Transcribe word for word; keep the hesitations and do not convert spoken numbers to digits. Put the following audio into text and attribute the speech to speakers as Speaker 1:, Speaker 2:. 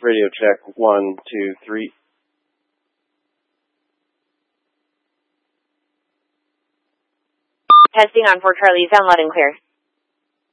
Speaker 1: Radio check, one, two, three.
Speaker 2: Testing on for Charlie, sound loud and clear.